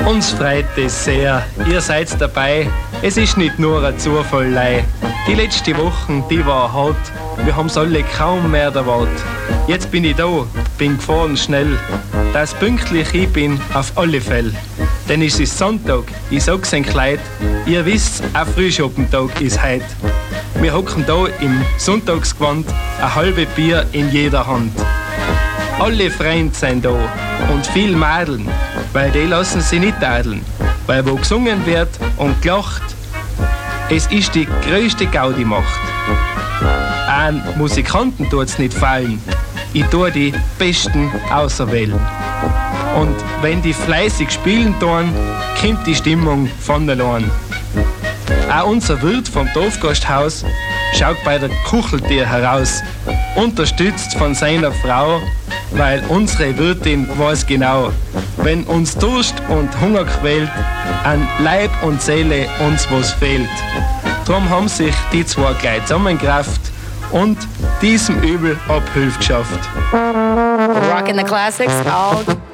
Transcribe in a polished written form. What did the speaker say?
Uns freut es sehr, ihr seid dabei. Es ist nicht nur ein Zufall. Die letzte Woche, die war hart. Wir haben's alle kaum mehr erwartet. Jetzt bin ich da, bin gefahren schnell. Dass pünktlich ich bin, auf alle Fälle. Denn es ist Sonntag, ich sag's ein Kleid. Ihr wisst, ein Frühschoppentag ist heut. Wir hocken da im Sonntagsgewand, ein halbes Bier in jeder Hand. Alle Freunde sind da und viel Mädeln, weil die lassen sie nicht tadeln. Weil wo gesungen wird und gelacht, es ist die größte Gaudi macht. An Musikanten tut's nicht fallen, ich tue die Besten auserwählen. Und wenn die fleißig spielen tun, kommt die Stimmung von allein. Auch unser Wirt vom Dorfgasthaus schaut bei der Kucheltier heraus, unterstützt von seiner Frau, weil unsere Wirtin weiß genau, wenn uns Durst und Hunger quält, an Leib und Seele uns was fehlt. Drum haben sich die zwei gleich zusammengerafft und diesem Übel Abhilfe geschafft. Rockin' the classics all